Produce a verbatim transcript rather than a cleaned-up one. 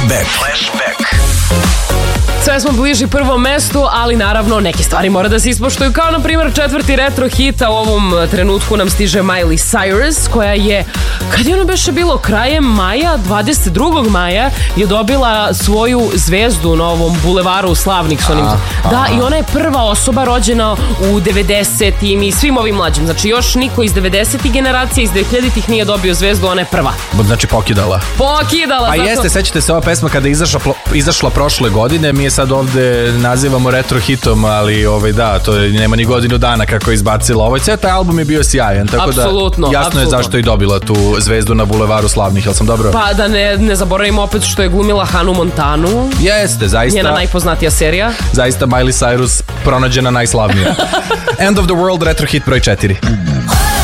Flashback. Flashback. Sve smo bliži prvom mestu, ali naravno neke stvari mora da se ispoštuju, kao na primjer četvrti retro hita u ovom trenutku nam stiže Miley Cyrus, koja je, kad je ono beše bilo krajem maja, dvadeset drugog maja je dobila svoju zvezdu na ovom bulevaru slavnih s onim. Da, i ona je prva osoba rođena u devedesetim i svim ovim mlađim, znači još niko iz devedesetih generacija, iz dvehiljaditih nije dobio zvezdu, ona je prva. Znači pokidala. Pokidala. Pa zato... jeste, sećate se ova pesma kada je izašla, izašla prošle godine, mi je sad ovde nazivamo retro hitom, ali ovaj, da, to je, nema ni godinu dana kako je izbacila ovaj. Cijel taj album je bio sjajan, tako apsolutno, da jasno apsolutno. je zašto je dobila tu zvezdu na bulevaru slavnih, jel sam dobro? Pa da ne, ne zaboravimo opet što je glumila Hannah Montanu. Jeste, zaista. Njena najpoznatija serija. Zaista Miley Cyrus pronađena najslavnija. End of the World, retro hit broj četiri.